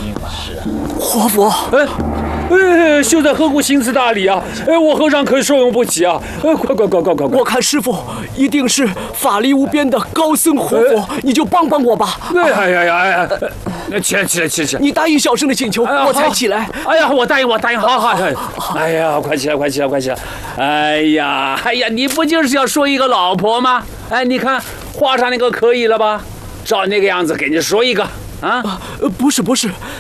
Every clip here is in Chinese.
活佛， 秀才何故心思大礼啊？我和尚可受用不起啊！快！ 我看师傅一定是法力无边的高僧活佛，你就帮帮我吧。 哎呀，起来！ 你答应小生的请求，我才起来。 哎呀，我答应，好。哎呀，快起来！哎呀，你不就是要说一个老婆吗？你看画上那个可以了吧？照那个样子给你说一个啊？ 不是。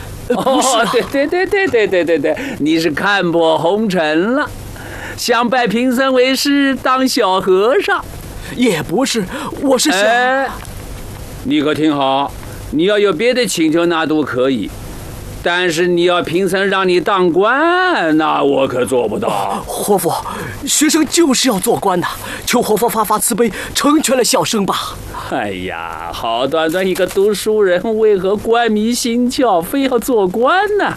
对，你是看破红尘了，想拜贫僧为师当小和尚？ 也不是，我是想…… 你可听好，你要有别的请求那都可以，但是你要贫僧让你当官，那我可做不到。 活佛，学生就是要做官呐，求活佛发慈悲，成全了小生吧。 哎呀，好端端一个读书人，为何官迷心窍，非要做官呢？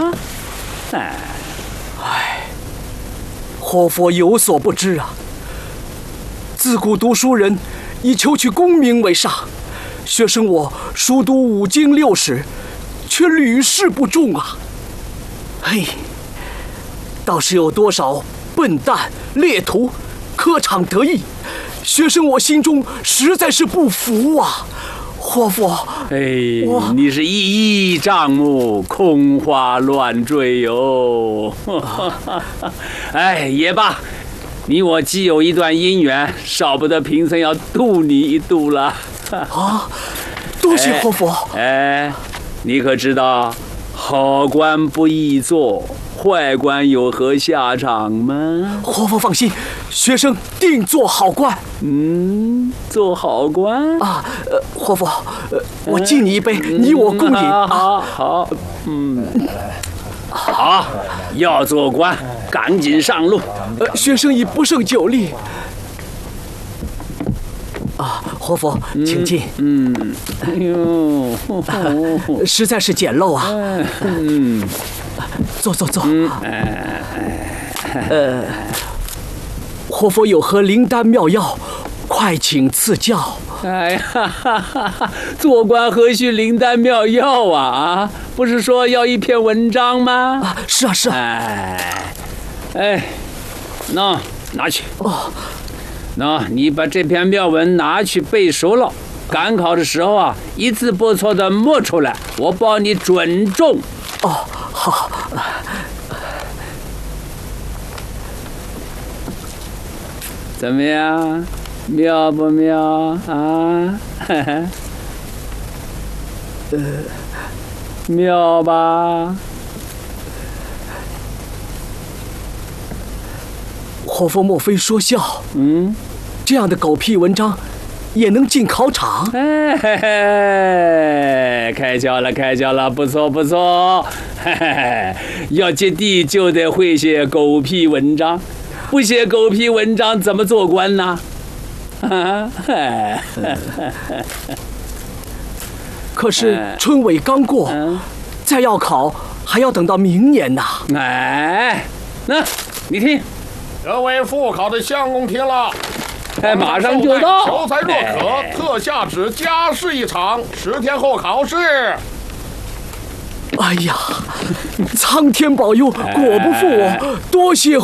活佛有所不知啊，自古读书人以求取功名为上，学生我熟读5经6史，却屡试不中啊。倒是有多少笨蛋劣徒科场得意，学生我心中实在是不服啊。活佛， 你是一丈木，空花乱坠哟。也罢，你我既有一段姻缘，少不得贫僧要渡你一渡了。 多谢活佛。 你可知道好官不易做，坏官有何下场吗？ 活佛放心，学生定做好官。 做好官啊！活佛，我敬你一杯，你我共饮。 好，好，要做官，赶紧上路。 学生已不胜酒力。活佛，请进。实在是简陋啊。坐。活佛有何灵丹妙药，快请赐教。 做官何须灵丹妙药啊？不是说要一篇文章吗？ 是啊。拿去。你把这篇妙文拿去背熟了，赶考的时候啊，一字不错的默出来，我保你准中。 好。 怎么样，妙不妙啊？妙吧？ 活佛莫非说笑？这样的狗屁文章也能进考场？ 开窍了，不错。要接地就得会写狗屁文章，不写狗屁文章怎么做官呢？ 可是春闱刚过，再要考还要等到明年呐。 那你听， 这位复考的相公听了， 马上就到。 求才若渴，特下旨加试一场，10天后考试。 苍天保佑，果不负我，多谢